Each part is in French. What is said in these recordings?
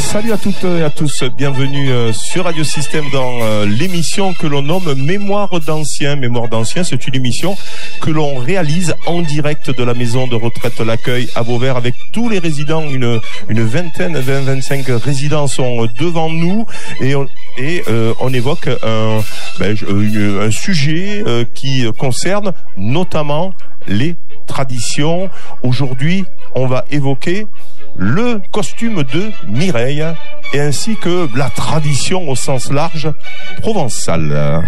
Salut à toutes et à tous, bienvenue sur Radio Système dans l'émission que l'on nomme Mémoire d'anciens. Mémoire d'anciens, c'est une émission que l'on réalise en direct de la maison de retraite L'Accueil à Vauvert avec tous les résidents, une vingtaine, 25 résidents sont devant nous et on évoque un sujet qui concerne notamment les traditions. Aujourd'hui, on va évoquer le costume de Mireille et ainsi que la tradition au sens large provençale.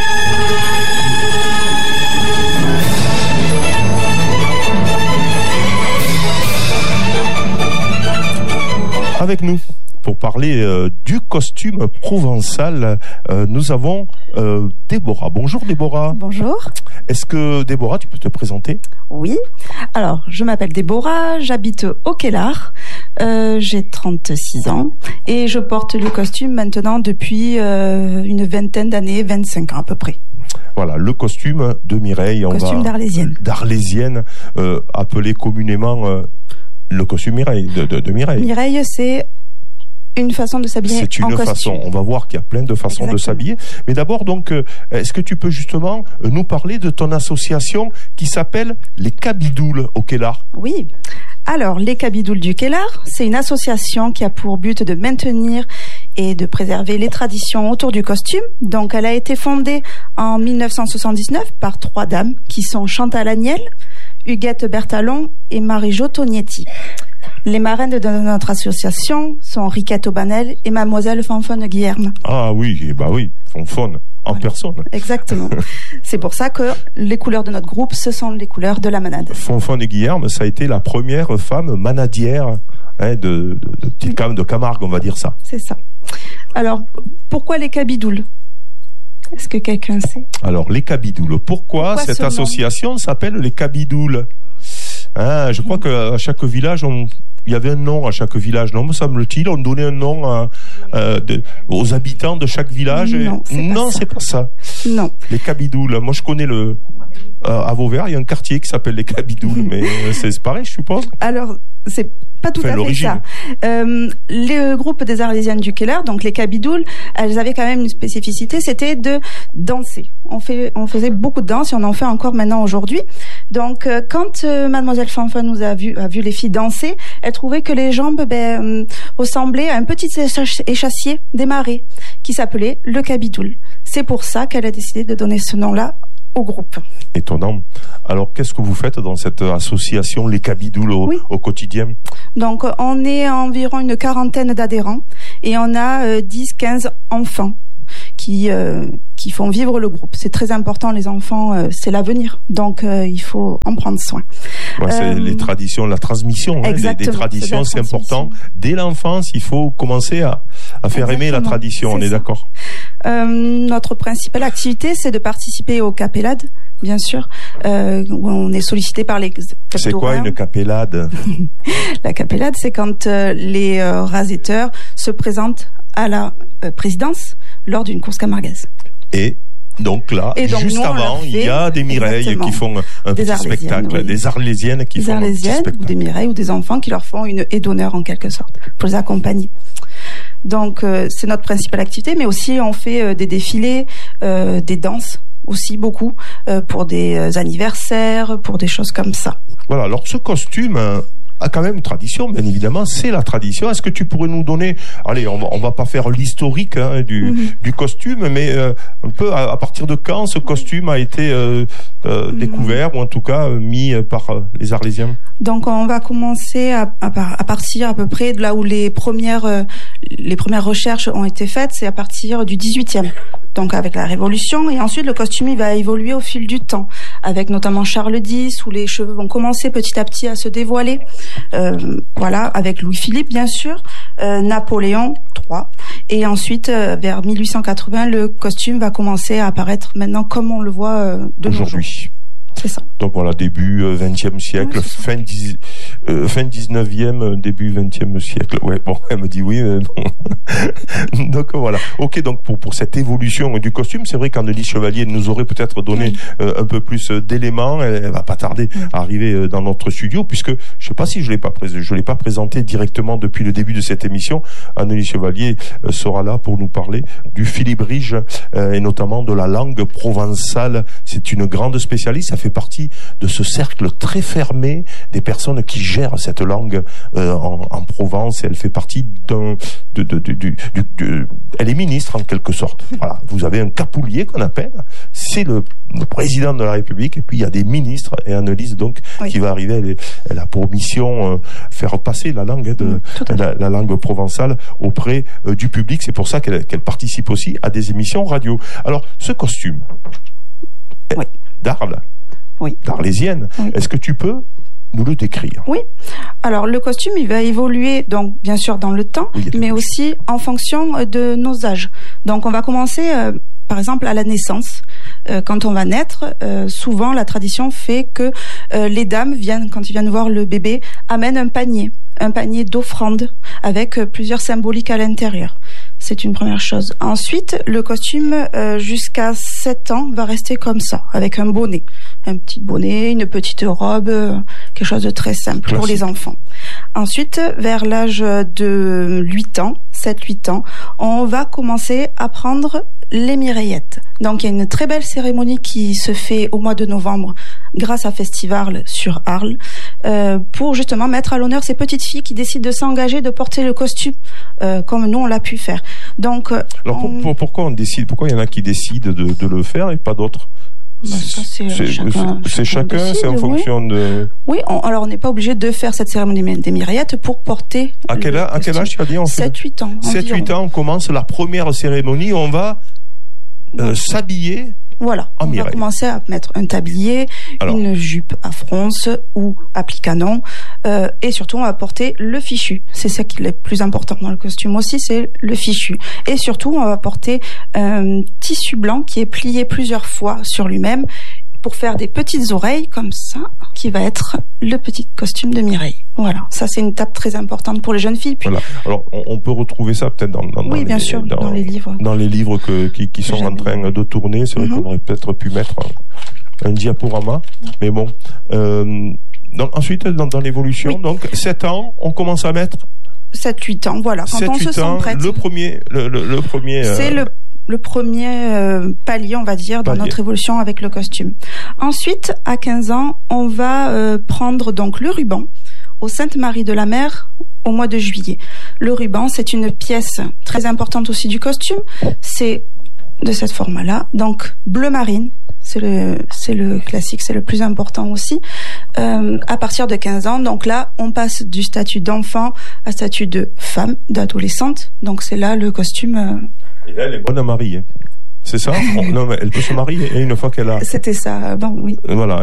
Avec nous pour parler du costume provençal, nous avons Déborah. Bonjour Déborah. Bonjour. Est-ce que Déborah, tu peux te présenter ? Oui. Alors, je m'appelle Déborah, j'habite au Quellard, j'ai 36 ans et je porte le costume maintenant depuis une vingtaine d'années, 25 ans à peu près. Voilà, le costume de Mireille. Costume d'Arlésienne. D'Arlésienne, appelé communément le costume Mireille, de Mireille. Mireille, c'est une façon de s'habiller en costume. C'est une façon. On va voir qu'il y a plein de façons de s'habiller. Mais d'abord, donc, est-ce que tu peux justement nous parler de ton association qui s'appelle les Cabidoules au Quellard ? Oui. Alors, les Cabidoules du Quellard, c'est une association qui a pour but de maintenir et de préserver les traditions autour du costume. Donc, elle a été fondée en 1979 par 3 dames qui sont Chantal Agnel, Huguette Bertalon et Marie-Jo Tognetti. Les marraines de notre association sont Riquette Aubanel et Mademoiselle Fanfone Guilherme. Ah oui, bah oui, Fanfone, en personne. Exactement. C'est pour ça que les couleurs de notre groupe, ce sont les couleurs de la manade. Fanfone Guilherme, ça a été la première femme manadière de Camargue, on va dire ça. C'est ça. Alors, pourquoi les Cabidoules ? Est-ce que quelqu'un sait ? Alors, les Cabidoules. Pourquoi cette association s'appelle les Cabidoules ? Je crois qu'à chaque village, il y avait un nom à chaque village, non, me semble-t-il. On donnait un nom aux habitants de chaque village. Non, c'est pas ça. Non. Les Cabidoules. Moi, je connais à Vauvert, il y a un quartier qui s'appelle les Cabidoules, mais c'est pareil, je suppose. Alors, c'est pas tout à fait ça. Le groupe des Arlésiennes du Quellard, donc les Cabidoules, elles avaient quand même une spécificité, c'était de danser. On faisait beaucoup de danse et on en fait encore maintenant aujourd'hui. Donc, quand Mademoiselle Fanfone nous a vu les filles danser, elle trouvait que les jambes ressemblaient à un petit échassier des marais qui s'appelait le Cabidoule. C'est pour ça qu'elle a décidé de donner ce nom-là au groupe. Étonnant. Alors, qu'est-ce que vous faites dans cette association, les Cabidoules, au quotidien ? Donc, on est environ une 40aine d'adhérents et on a 10-15 enfants qui font vivre le groupe. C'est très important, les enfants, c'est l'avenir. Donc, il faut en prendre soin. C'est les traditions, la transmission des traditions, c'est important. Dès l'enfance, il faut commencer à faire aimer la tradition, on est d'accord ? Notre principale activité, c'est de participer aux capellades, bien sûr, où on est sollicité par les capteurs. C'est quoi une capellade ? La capellade, c'est quand les rasetteurs se présentent à la présidence lors d'une course camarguaise. Et donc là, juste avant, il y a des Mireilles qui font un petit spectacle, des Arlésiennes qui font un petit spectacle. Ou des Mireilles ou des enfants qui leur font une aide d'honneur en quelque sorte, pour les accompagner. Donc c'est notre principale activité, mais aussi on fait des défilés, des danses aussi beaucoup, pour des anniversaires, pour des choses comme ça. Voilà, alors ce costume a quand même une tradition, bien évidemment, c'est la tradition. Est-ce que tu pourrais nous donner, allez, on va pas faire l'historique du costume, mais un peu à partir de quand ce costume a été découvert, ou en tout cas mis par les Arlésiens ? Donc on va commencer à partir à peu près de là où les premières recherches ont été faites, c'est à partir du 18e. Donc avec la Révolution, et ensuite le costume il va évoluer au fil du temps, avec notamment Charles X, où les cheveux vont commencer petit à petit à se dévoiler, voilà, avec Louis-Philippe bien sûr, Napoléon III, et ensuite vers 1880 le costume va commencer à apparaître maintenant comme on le voit de aujourd'hui. C'est ça. Donc voilà, début 20e siècle, fin Fin 19e, début 20e siècle. Ouais, bon, elle me dit oui, mais bon. Donc voilà. Ok, donc pour cette évolution du costume, c'est vrai qu'Annelise Chevalier nous aurait peut-être donné un peu plus d'éléments. Elle va pas tarder à arriver dans notre studio, puisque je sais pas si je l'ai pas présenté directement depuis le début de cette émission. Annelise Chevalier sera là pour nous parler du filibrige et notamment de la langue provençale. C'est une grande spécialiste. Ça fait partie de ce cercle très fermé des personnes qui gèrent cette langue en Provence, et elle fait partie elle est ministre en quelque sorte. Voilà, vous avez un capoulier qu'on appelle, c'est le président de la République, et puis il y a des ministres, et Annelise donc qui va arriver, elle a pour mission faire passer la langue la langue provençale auprès du public. C'est pour ça qu'elle participe aussi à des émissions radio. Alors ce costume d'Arles, d'Arlésienne, est-ce que tu peux nous le décrire? Oui. Alors le costume, il va évoluer donc bien sûr dans le temps, mais aussi en fonction de nos âges. Donc on va commencer par exemple à la naissance. Quand on va naître, souvent la tradition fait que les dames quand ils viennent voir le bébé, amènent un panier d'offrande avec plusieurs symboliques à l'intérieur. C'est une première chose. Ensuite, le costume jusqu'à 7 ans va rester comme ça, avec un bonnet. Un petit bonnet, une petite robe, quelque chose de très simple pour les enfants. Ensuite, vers l'âge de 7-8 ans, on va commencer à prendre les mireillettes. Donc il y a une très belle cérémonie qui se fait au mois de novembre grâce à Festival sur Arles pour justement mettre à l'honneur ces petites filles qui décident de s'engager, de porter le costume comme nous on l'a pu faire. Donc alors pourquoi on décide, pourquoi il y en a qui décident de le faire et pas d'autres? C'est chacun, c'est en fonction de... Oui, alors on n'est pas obligé de faire cette cérémonie des mireillettes pour porter... À quel âge tu as dit? 7-8 ans. 7-8 ans, on commence la première cérémonie, on va s'habiller. Voilà, on va commencer à mettre un tablier, une jupe à fronce ou applique canon, et surtout on va porter le fichu. C'est ça qui est le plus important dans le costume aussi, c'est le fichu. Et surtout on va porter un tissu blanc qui est plié plusieurs fois sur lui-même pour faire des petites oreilles comme ça, qui va être le petit costume de Mireille. Voilà, ça c'est une étape très importante pour les jeunes filles. Puis... Voilà. Alors on peut retrouver ça peut-être dans les livres. Dans les livres qui sont en train de tourner. C'est vrai qu'on aurait peut-être pu mettre un diaporama, mais bon. Donc ensuite dans l'évolution, donc 7 ans, on commence à mettre 7-8 ans, voilà. Quand on se sent prête. Le premier. C'est le premier palier, on va dire, dans notre évolution avec le costume. Ensuite, à 15 ans, on va prendre donc le ruban au Sainte-Marie de la Mer au mois de juillet. Le ruban, c'est une pièce très importante aussi du costume. C'est de cette forme-là, donc bleu marine. C'est le classique, c'est le plus important aussi. À partir de 15 ans, donc là, on passe du statut d'enfant à statut de femme, d'adolescente. Donc c'est là le costume. Et là, elle est bonne à marier. C'est ça? Non, mais elle peut se marier une fois qu'elle a... C'était ça, bon, oui. Voilà,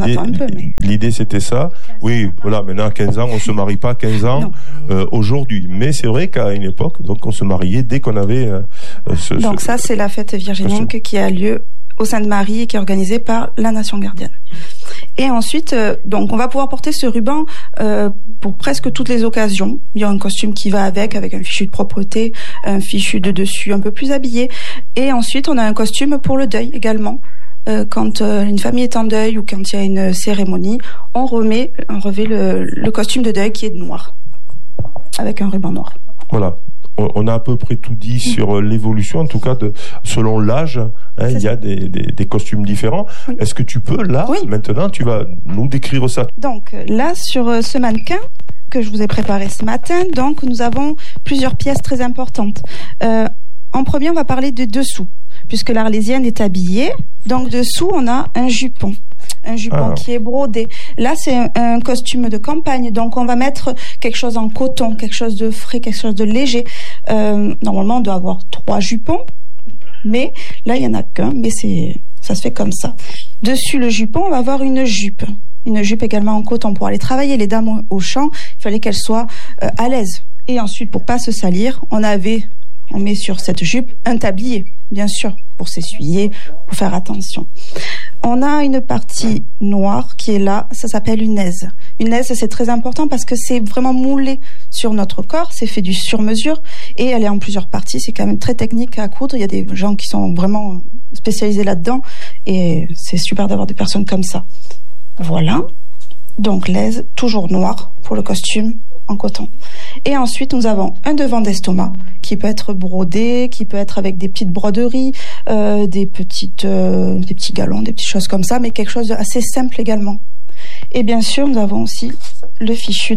l'idée c'était ça. Oui, voilà, maintenant à 15 ans, on se marie pas à 15 ans aujourd'hui. Mais c'est vrai qu'à une époque, donc on se mariait dès qu'on avait... donc ça, c'est la fête virginique qui a lieu au Sainte-Marie et qui est organisée par la Nation gardienne. Et ensuite, donc on va pouvoir porter ce ruban pour presque toutes les occasions. Il y a un costume qui va avec un fichu de propreté, un fichu de dessus un peu plus habillé. Et ensuite, on a un costume pour le deuil également. Quand une famille est en deuil ou quand il y a une cérémonie, on revêt le costume de deuil qui est noir, avec un ruban noir. Voilà. On a à peu près tout dit sur l'évolution, en tout cas selon l'âge. Il y a des costumes différents. Oui. Est-ce que tu peux, là, maintenant, tu vas nous décrire ça? Donc là, sur ce mannequin que je vous ai préparé ce matin, donc nous avons plusieurs pièces très importantes. En premier, on va parler de dessous, puisque l'Arlésienne est habillée. Donc dessous, on a un jupon. Un jupon qui est brodé. Là, c'est un costume de campagne. Donc, on va mettre quelque chose en coton, quelque chose de frais, quelque chose de léger. Normalement, on doit avoir 3 jupons. Mais là, il n'y en a qu'un. Mais ça se fait comme ça. Dessus le jupon, on va avoir une jupe. Une jupe également en coton pour aller travailler. Les dames au champ, il fallait qu'elles soient à l'aise. Et ensuite, pour pas se salir, on met sur cette jupe un tablier, bien sûr, pour s'essuyer, pour faire attention. On a une partie noire qui est là, ça s'appelle une aise. Une aise, c'est très important parce que c'est vraiment moulé sur notre corps, c'est fait du sur-mesure et elle est en plusieurs parties. C'est quand même très technique à coudre. Il y a des gens qui sont vraiment spécialisés là-dedans et c'est super d'avoir des personnes comme ça. Voilà. Donc l'aise, toujours noir pour le costume en coton. Et ensuite, nous avons un devant d'estomac qui peut être brodé, qui peut être avec des petites broderies, des petits galons, des petites choses comme ça, mais quelque chose d'assez simple également. Et bien sûr, nous avons aussi le fichu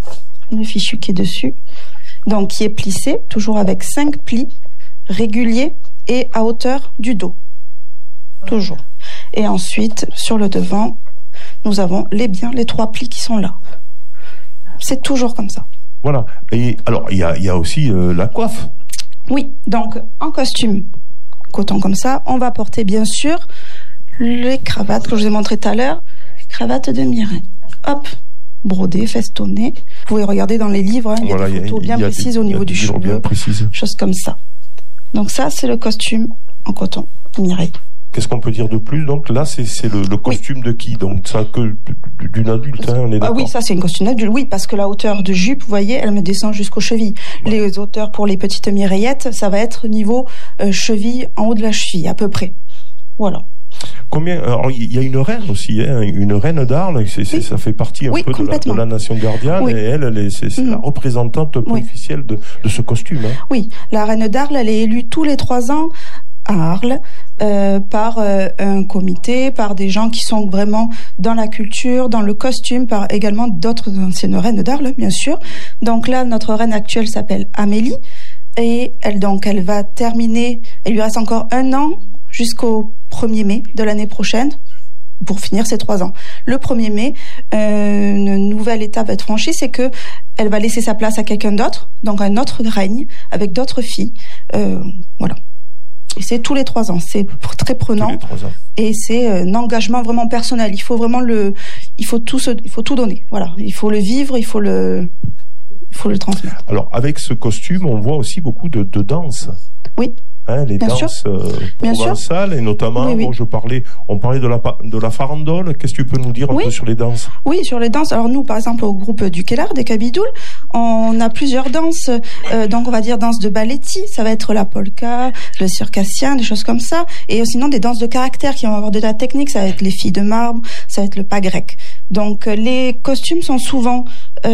qui est dessus, donc qui est plissé, toujours avec 5 plis réguliers et à hauteur du dos. Toujours. Et ensuite, sur le devant, nous avons les 3 plis qui sont là. C'est toujours comme ça. Voilà. Et alors, il y a aussi la coiffe. Oui, donc en costume coton comme ça, on va porter bien sûr les cravates que je vous ai montrées tout à l'heure, cravates de Mireille. Hop, brodées, festonnées. Vous pouvez regarder dans les livres, il y a des photos bien précises au niveau du cheveu, choses comme ça. Donc ça, c'est le costume en coton Mireille. Qu'est-ce qu'on peut dire de plus? Donc là, c'est le costume de qui? Donc ça que d'une adulte, on est d'accord. Oui, ça c'est une costume d'adulte. Oui, parce que la hauteur de jupe, vous voyez, elle me descend jusqu'aux chevilles. Ouais. Les hauteurs pour les petites Mireillettes, ça va être niveau cheville, en haut de la cheville, à peu près. Voilà. Combien? Alors il y a une reine aussi, hein, une reine d'Arles. Ça fait partie un peu de la nation gardienne. Oui. Et elle c'est la représentante officielle de ce costume. Hein. Oui, la reine d'Arles, elle est élue tous les 3 ans à Arles par un comité, par des gens qui sont vraiment dans la culture, dans le costume, par également d'autres anciennes reines d'Arles, bien sûr. Donc là, notre reine actuelle s'appelle Amélie et elle va terminer, il lui reste encore 1 an jusqu'au 1er mai de l'année prochaine pour finir ses 3 ans. Le 1er mai, une nouvelle étape va être franchie, c'est que elle va laisser sa place à quelqu'un d'autre, donc un autre règne avec d'autres filles. Voilà. Et c'est tous les 3 ans. C'est très prenant. Tous les 3 ans. Et c'est un engagement vraiment personnel. Il faut vraiment il faut tout donner. Voilà. Il faut le vivre, il faut le transmettre. Alors, avec ce costume, on voit aussi beaucoup de danse. Oui. Hein, les danses provençales et notamment, on parlait de la farandole. Qu'est-ce que tu peux nous dire un peu sur les danses? Oui, sur les danses. Alors nous, par exemple, au groupe du Keller, des Kabydouls, on a plusieurs danses. Donc on va dire danse de balletti, ça va être la polka, le circassien, des choses comme ça. Et sinon des danses de caractère qui vont avoir de la technique, ça va être les filles de marbre, ça va être le pas grec. Donc les costumes sont souvent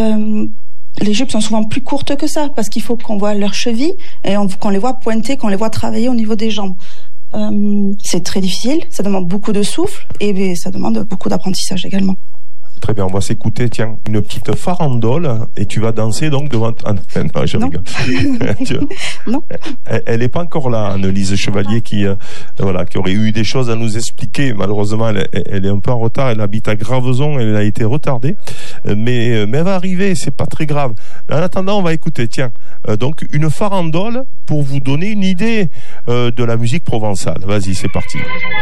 les jupes sont souvent plus courtes que ça, parce qu'il faut qu'on voit leurs chevilles et qu'on les voit pointer, qu'on les voit travailler au niveau des jambes. C'est très difficile, ça demande beaucoup de souffle et ça demande beaucoup d'apprentissage également. Très bien, on va s'écouter, tiens, une petite farandole et tu vas danser donc devant... Ah, non, je rigole. Non. Elle n'est pas encore là, Anne-Lise Chevalier, qui aurait eu des choses à nous expliquer. Malheureusement, elle est un peu en retard, elle habite à Graveson, elle a été retardée. Mais elle va arriver, c'est pas très grave. En attendant, on va écouter, tiens, donc une farandole pour vous donner une idée de la musique provençale. Vas-y, c'est parti.